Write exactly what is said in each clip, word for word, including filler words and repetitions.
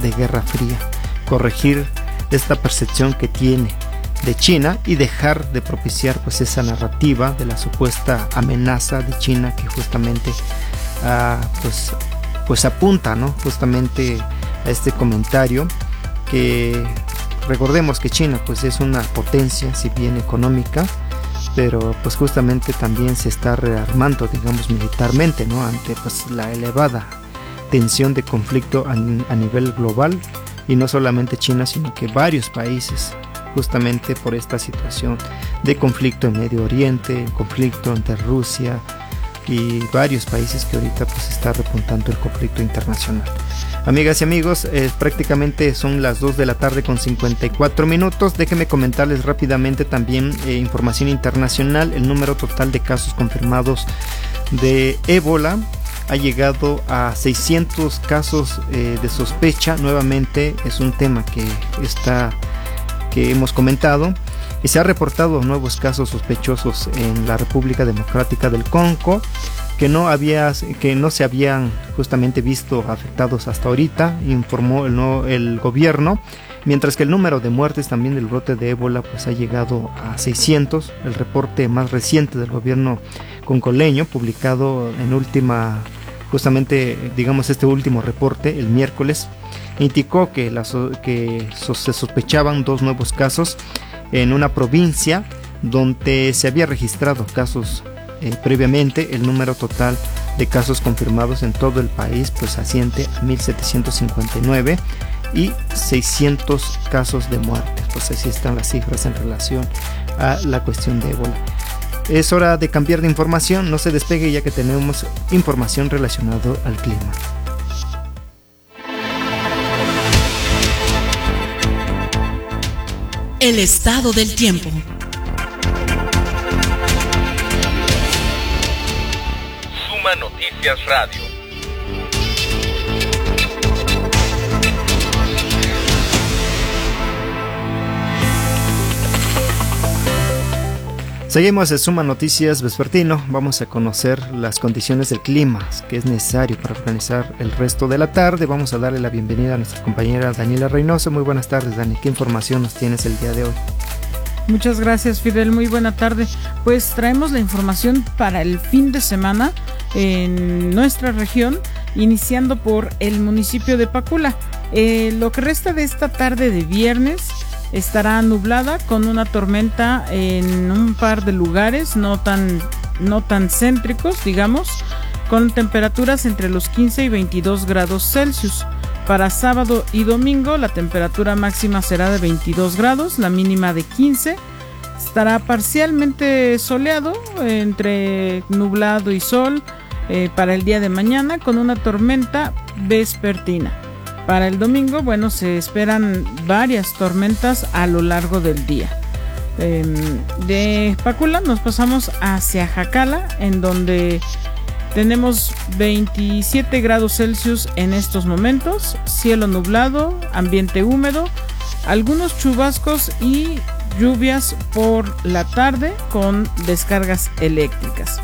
de Guerra Fría, corregir esta percepción que tiene de China y dejar de propiciar pues esa narrativa de la supuesta amenaza de China que justamente uh, pues, pues apunta, ¿no?, justamente a este comentario que recordemos que China pues es una potencia, si bien económica, pero pues justamente también se está rearmando, digamos, militarmente, ¿no?, ante pues la elevada tensión de conflicto a, a nivel global, y no solamente China sino que varios países, justamente por esta situación de conflicto en Medio Oriente, conflicto entre Rusia y varios países que ahorita pues está repuntando el conflicto internacional. Amigas y amigos, eh, prácticamente son las dos de la tarde con cincuenta y cuatro minutos. Déjenme comentarles rápidamente también eh, información internacional. El número total de casos confirmados de ébola ha llegado a seiscientos casos eh, de sospecha. Nuevamente es un tema que está que hemos comentado, y se ha reportado nuevos casos sospechosos en la República Democrática del Congo que no había que no se habían justamente visto afectados hasta ahorita, informó el, no, el gobierno, mientras que el número de muertes también del brote de ébola pues ha llegado a seiscientos. El reporte más reciente del gobierno congoleño, publicado en última justamente digamos este último reporte el miércoles, indicó que, la, que se sospechaban dos nuevos casos en una provincia donde se había registrado casos eh, previamente. El número total de casos confirmados en todo el país pues asciende a mil setecientos cincuenta y nueve y seiscientos casos de muertes. Pues así están las cifras en relación a la cuestión de ébola. Es hora de cambiar de información, no se despegue ya que tenemos información relacionada al clima. El estado del tiempo. Suma Noticias Radio. Seguimos en Suma Noticias Vespertino. Vamos a conocer las condiciones del clima que es necesario para organizar el resto de la tarde. Vamos a darle la bienvenida a nuestra compañera Daniela Reynoso. Muy buenas tardes, Dani. ¿Qué información nos tienes el día de hoy? Muchas gracias, Fidel. Muy buena tarde. Pues traemos la información para el fin de semana en nuestra región, iniciando por el municipio de Pacula. Eh, lo que resta de esta tarde de viernes estará nublada con una tormenta en un par de lugares no tan, no tan céntricos, digamos, con temperaturas entre los quince y veintidós grados Celsius. Para sábado y domingo la temperatura máxima será de veintidós grados, la mínima de quince. Estará parcialmente soleado, entre nublado y sol eh, para el día de mañana, con una tormenta vespertina. Para el domingo, bueno, se esperan varias tormentas a lo largo del día. Eh, de Pacula nos pasamos hacia Jacala, en donde tenemos veintisiete grados Celsius en estos momentos, cielo nublado, ambiente húmedo, algunos chubascos y lluvias por la tarde con descargas eléctricas.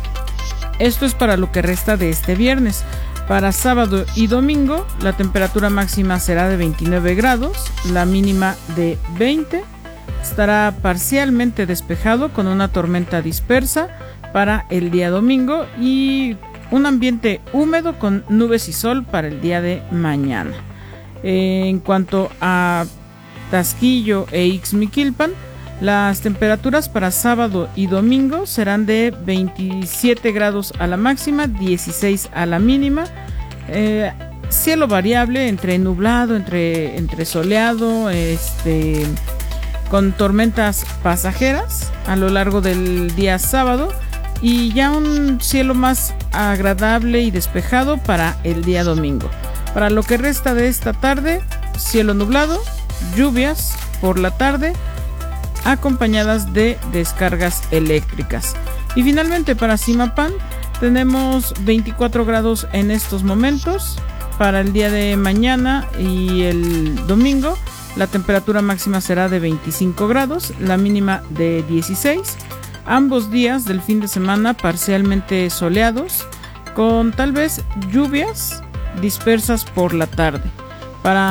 Esto es para lo que resta de este viernes. Para sábado y domingo la temperatura máxima será de veintinueve grados, la mínima de veinte. Estará parcialmente despejado con una tormenta dispersa para el día domingo y un ambiente húmedo con nubes y sol para el día de mañana. Eh, en cuanto a Taxquillo e Ixmiquilpan, las temperaturas para sábado y domingo serán de veintisiete grados a la máxima, dieciséis a la mínima. Eh, cielo variable entre nublado, entre, entre soleado, este, con tormentas pasajeras a lo largo del día sábado, y ya un cielo más agradable y despejado para el día domingo. Para lo que resta de esta tarde, cielo nublado, lluvias por la tarde, acompañadas de descargas eléctricas. Y finalmente para Zimapán tenemos veinticuatro grados en estos momentos. Para el día de mañana y el domingo la temperatura máxima será de veinticinco grados, la mínima de dieciséis. Ambos días del fin de semana parcialmente soleados, con tal vez lluvias dispersas por la tarde. Para